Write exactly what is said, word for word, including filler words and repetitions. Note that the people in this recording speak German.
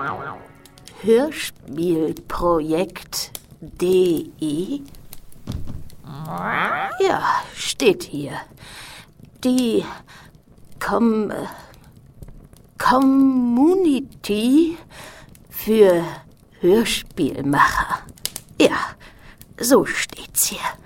Hörspielprojekt punkt de? Ja, steht hier. Die Com Community für Hörspielmacher. Ja, so steht's hier.